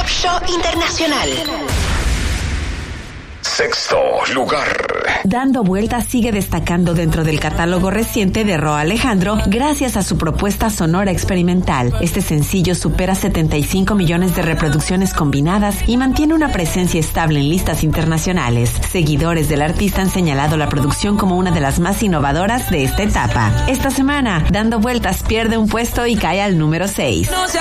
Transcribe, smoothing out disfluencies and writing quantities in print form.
Top Show Internacional. Sexto lugar. Dando Vueltas sigue destacando dentro del catálogo reciente de Rauw Alejandro gracias a su propuesta sonora experimental. Este sencillo supera 75 millones de reproducciones combinadas y mantiene una presencia estable en listas internacionales. Seguidores del artista han señalado la producción como una de las más innovadoras de esta etapa. Esta semana, Dando Vueltas pierde un puesto y cae al número 6. No se